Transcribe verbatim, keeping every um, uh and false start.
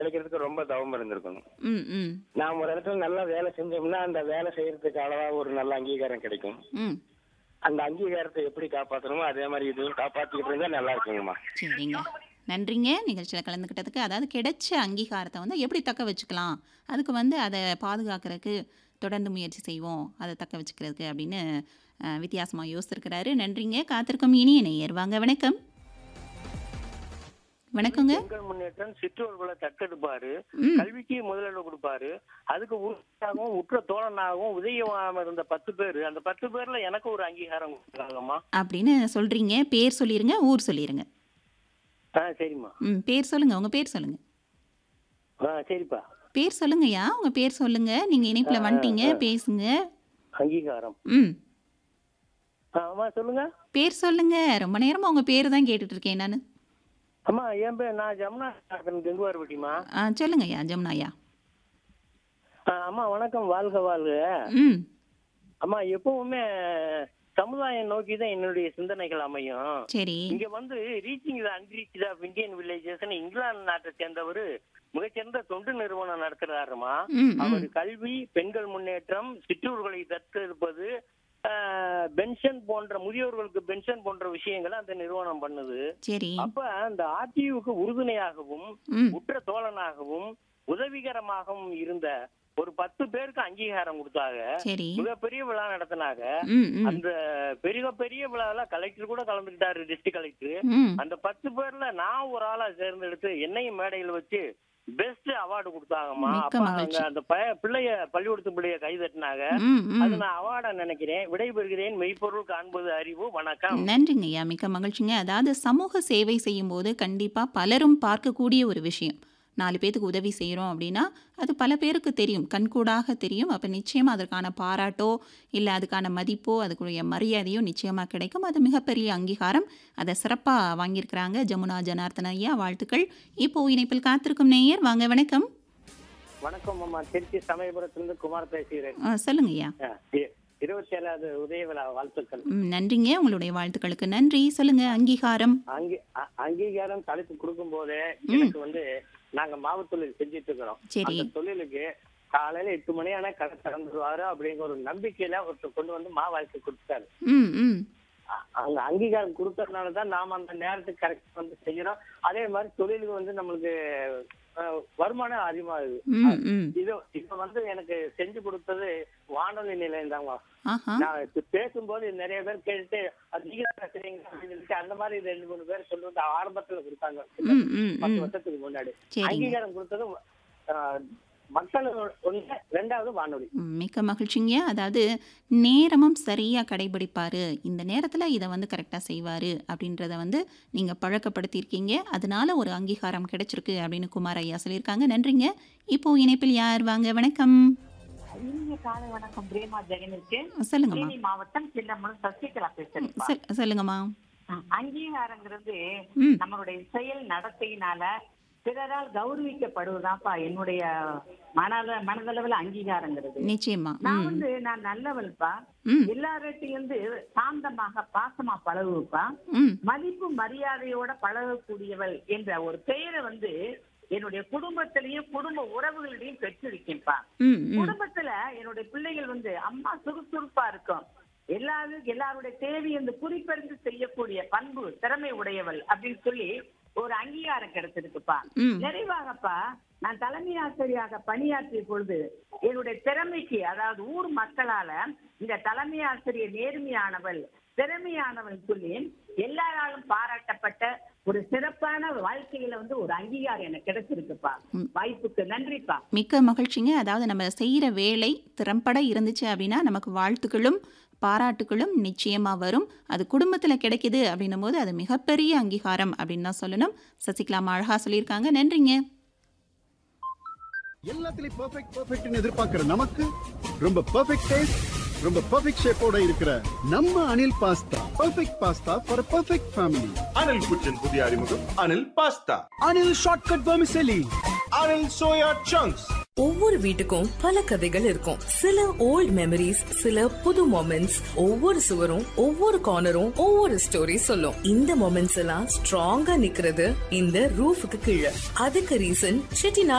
கிடைக்கிறதுக்கு ரொம்ப தவம் இருந்திருக்கணும். ம் ம் நாம் ஒரு இடத்துல நல்லா வேலை செஞ்சோம்னா அந்த வேலை செய்யறதுக்கு அளவா ஒரு நல்ல அங்கீகாரம் கிடைக்கும். ம் அந்த அங்கீகாரத்தை எப்படி காப்பாற்றணுமோ அதே மாதிரி இதுவும் காப்பாற்றிக்கிட்டு இருந்தா நல்லா இருக்குங்கம்மா. சரிங்க. நன்றிங்க நிகழ்ச்சியில் கலந்துக்கிட்டதுக்கு. அதாவது கிடைச்ச அங்கீகாரத்தை வந்து எப்படி தக்க வச்சுக்கலாம், அதுக்கு வந்து அதை பாதுகாக்கிறதுக்கு தொடர்ந்து முயற்சி செய்வோம், அதை தக்க வச்சுக்கிறதுக்கு அப்படின்னு அஹ், வித்தியாசமா யோசிச்சிருக்கிறாரு. நன்றிங்க. காத்திருக்கும் இனிய நேயர் வாங்க. வணக்கம். வணக்கங்க. பெண்கள் முன்னேற்றம் சிற்றோர்களை தத்தெடுப்பாரு, ம் கல்விக்கு முதலிடம் கொடுப்பாரு. அதுக்கு உற்றாகவும் உற்ற தோழனாகவும் உதயமாம இருந்த பத்து பேர், அந்த பத்து பேர்ல எனக்கு ஒரு அங்கீகாரம் கொடுத்தாங்கம்மா. அப்படின்னு சொல்றீங்க. பேர் சொல்லிருங்க, ஊர் சொல்லிருங்க. ஆ சரிம்மா. ம் பேர் சொல்லுங்க, உங்க பேர் சொல்லுங்க. ஆ சரிப்பா. பேர் சொல்லுங்கய்யா, உங்க பேர் சொல்லுங்க. நீங்க இணைப்புல வந்துட்டீங்க, பேசுங்க. அங்கீகாரம். ம் ஆ, அம்மா சொல்லுங்க. பேர் சொல்லுங்க. ரொம்ப நேரமா உங்க பேர் தான் கேட்டுட்டு இருக்கேன் நான். அம்மா என் பேர் நான் ஜமுனா கெங்குவார்பட்டிமா. ஆ சொல்லுங்கய்யா ஜமுனாயா. அம்மா வணக்கம், வாழ்க வாழ்க. ம் அம்மா எப்பவுமே சமுதாயம் நோக்கி தான் என்னுடைய சிந்தனைகள் அமையும். சரி. இங்க வந்து reaching the unreached of Indian villages England நாட்டை சேர்ந்தவர் மிகச்சிறந்த தொண்டு நிறுவனம் நடத்துறாருமா. ம் ம் அவர் கல்வி, பெண்கள் முன்னேற்றம், சிற்றூர்களை தத்தெடுப்பது, பென்ஷன் போன்ற முதியோர்களுக்கு பென்ஷன் போன்ற விஷயங்களை அந்த நிறுவனம் பண்ணுது. சரி. அப்ப அந்த ஆர்டியூக்கு உறுதுணையாகவும் ம் உற்ற தோழனாகவும் உதவிகரமாகவும் இருந்த ஒரு பத்து பேருக்கு அங்கீகாரம் கொடுத்தாங்க. சரி. மிகப்பெரிய விழா நடத்தினாங்க. ம் ம் அந்த பெரிய பெரிய விழால கலெக்டர் கூட கலந்துக்கிட்டாரு, டிஸ்ட்ரிக்ட் கலெக்டர். ம் அந்த பத்து பேர்ல நான் ஒரு ஆளா தேர்ந்தெடுத்து என்னையும் மேடையில் வச்சு பெஸ்ட் அவார்டு கொடுத்தாங்கம்மா. மிக்க அப்ப மகிழ்ச்சி. அங்க அந்த பய பிள்ளைய பள்ளிக்கூடத்து பிள்ளைய கை தட்டினாங்க. ம் அது ம் நான் அவார்டா நினைக்கிறேன். விடைபெறுகிறேன். மெய்ப்பொருள் காண்பது அறிவு. வணக்கம். நன்றிங்கய்யா, மிக்க மகிழ்ச்சிங்க. அதாவது சமூக சேவை செய்யும் போது கண்டிப்பா பலரும் பார்க்கக்கூடிய ஒரு விஷயம். நாலு பேத்துக்கு உதவி செய்கிறோம் அப்படின்னா அது பல பேருக்கு தெரியும், கண்கூடாக தெரியும். அப்போ நிச்சயமாக அதற்கான பாராட்டோ இல்லை அதுக்கான மதிப்போ அதுக்குரிய மரியாதையோ நிச்சயமாக கிடைக்கும். அது மிகப்பெரிய அங்கீகாரம். அதை சிறப்பாக வாங்கியிருக்கிறாங்க ஜமுனா ஜனார்த்தன ஐயா. வாழ்த்துக்கள். இப்போ இணைப்பில் காத்திருக்கும் நேயர் வாங்க. வணக்கம். வணக்கம் அம்மா. திருச்சி சமயபுரத்திலிருந்து குமார் பேசுகிறேன். ஆ, சொல்லுங்கய்யா. இருபத்தி ஏழாவது உதய விழா வாழ்த்துக்கள். ம் நன்றிங்க. உங்களுடைய வாழ்த்துக்களுக்கு நன்றி. சொல்லுங்க. அங்கீகாரம். அங்கீ அ- அங்கீகாரம் தலைப்பு கொடுக்கும் போதே ம் எனக்கு வந்து நாங்க மாவு தொழில் செஞ்சுட்டு இருக்கிறோம். சரி. அந்த தொழிலுக்கு காலையில எட்டு மணி ஆனா கடை திறந்துருவாரு அப்படிங்கிற ஒரு நம்பிக்கையில ஒருத்தர் கொண்டு வந்து மாவாய்க்கு கொடுத்தாரு. ம் ம் அ- அவங்க அங்கீகாரம் கொடுத்ததுனாலதான் நாம அந்த நேரத்துக்கு கரெக்ட் வந்து செய்யறோம். அதே மாதிரி தொழிலுக்கு வந்து நம்மளுக்கு அஹ், வருமானம் அதிகமாகுது. ம் ம் இது இப்ப வந்து எனக்கு செஞ்சு கொடுத்தது வானொலி நிலையம் தாங்க. ஆஹா. நான் இப்ப பேசும்போது நிறைய பேர் கேட்டு அது நீங்க தான் பேசுறீங்க அப்படின்னு சொல்லிட்டு அந்த மாதிரி ரெண்டு மூணு பேர் சொல்லி வந்து ஆரம்பத்துல கொடுத்தாங்க. ம் ம் பத்து ம் வருஷத்துக்கு முன்னாடி சரிங்க. அங்கீகாரம் கொடுத்தது ஆஹ், மக்கள் ஒண்ணு, ரெண்டாவது வானொலி. ம், மிக்க மகிழ்ச்சிங்க. அதாவது நேரமும் சரியாக கடைபிடிப்பார், இந்த நேரத்தில் இதை வந்து கரெக்டாக செய்வார் அப்படின்றத வந்து நீங்கள் பழக்கப்படுத்தியிருக்கீங்க. அதனால ஒரு அங்கீகாரம் கிடைச்சிருக்கு அப்படின்னு குமார் ஐயா சொல்லியிருக்காங்க. நன்றிங்க. இப்போ இணைப்பில் யார் வாங்க. வணக்கம். இனிய காலை வணக்கம். பிரேமா ஜெகனுக்கு சொல்லுங்கம்மா. தேனி மாவட்டம் சின்னமனூர் சசிகலா பேசுறேன். சொல் சொல்லுங்கம்மா. அங்கீகாரங்கிறது ம் நம்மளுடைய செயல் நடத்தையினால பிறரால் கௌரவிக்கப்படுவதாப்பா என்னுடைய மனத மனதளவுல அங்கீகாரங்கிறது. நிச்சயமா. நான் ம் வந்து நான் நல்லவள்ப்பா, ம் எல்லார்ட்டையும் வந்து சாந்தமாக பாசமா பழகுப்பா, ம் மதிப்பு மரியாதையோட பழகக்கூடியவள் என்ற ஒரு பெயரை வந்து என்னுடைய குடும்பத்திலையும் குடும்ப உறவுகளிடையும் பெற்றிருக்கேன்ப்பா. ம் ம் குடும்பத்துல என்னுடைய பிள்ளைகள் வந்து அம்மா சுறுசுறுப்பா இருக்கும், எல்லாரும் எல்லாருடைய தேவையை வந்து குறிப்பறிந்து செய்யக்கூடிய பண்பு திறமை உடையவள் அப்படின்னு சொல்லி ஒரு அங்கீகாரம் கிடைச்சிருக்குப்பா. ம் நிறைவாகப்பா, நான் தலைமை ஆசிரியராக பணியாற்றிய பொழுது என்னுடைய திறமைக்கு, அதாவது ஊர் மக்களால இந்த தலைமை ஆசிரியர் நேர்மையானவள் திறமையானவள் சொல்லி எல்லாராலும் பாராட்டப்பட்ட ஒரு சிறப்பான வாழ்க்கையில வந்து ஒரு அங்கீகாரம் எனக்கு கிடைச்சிருக்குப்பா. ம். வாய்ப்புக்கு நன்றிப்பா. மிக்க மகிழ்ச்சிங்க. அதாவது நம்ம செய்கிற வேலை திறம்பட இருந்துச்சு அப்படின்னா நமக்கு வாழ்த்துக்களும் பாராட்டுகளும் நிச்சயமாக வரும். அது குடும்பத்தில் கிடைக்குது அப்படின்னும் போது அது மிகப்பெரிய அங்கீகாரம் அப்படின்னு தான் சொல்லணும். சசிகலா அழகா சொல்லியிருக்காங்க. நன்றிங்க. எல்லாத்துலயும் பெர்ஃபெக்ட் பெர்ஃபெக்ட்னு எதிர்பார்க்கிற நமக்கு ரொம்ப பெர்ஃபெக்ட் டேஸ்ட், ரொம்ப பெர்ஃபெக்ட் ஷேப்போட இருக்கிற நம்ம Anil pasta. Perfect pasta for perfect family. Anil குச்சின் புதிய அறிமுகம் Anil pasta. Anil shortcut vermicelli. Anil soya chunks. ஒவ்வொரு வீட்டுக்கும் பல கதைகள் இருக்கும். சில ஓல்ட் மெமரிஸ், சில புது மொமெண்ட்ஸ். ஒவ்வொரு சுவரும் ஒவ்வொரு கார்னரும் ஒவ்வொரு ஸ்டோரி சொல்லும். இந்த மொமெண்ட்ஸ் எல்லாம் ஸ்ட்ராங்கா நிக்கிறது இந்த ரூஃபுக்கு கீழே. அதுக்கு ரீசன் செட்டிநாடு